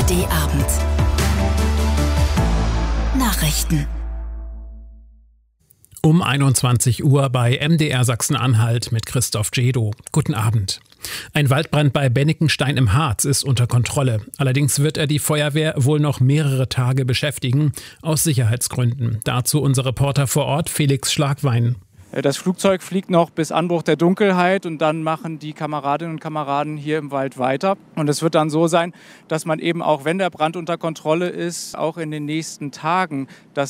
ARD Abend. Nachrichten. Um 21 Uhr bei MDR Sachsen-Anhalt mit Christoph Jedo. Guten Abend. Ein Waldbrand bei Bennikenstein im Harz ist unter Kontrolle. Allerdings wird er die Feuerwehr wohl noch mehrere Tage beschäftigen, aus Sicherheitsgründen. Dazu unser Reporter vor Ort, Felix Schlagwein. Das Flugzeug fliegt noch bis Anbruch der Dunkelheit und dann machen die Kameradinnen und Kameraden hier im Wald weiter. Und es wird dann so sein, dass man eben auch, wenn der Brand unter Kontrolle ist, auch in den nächsten Tagen das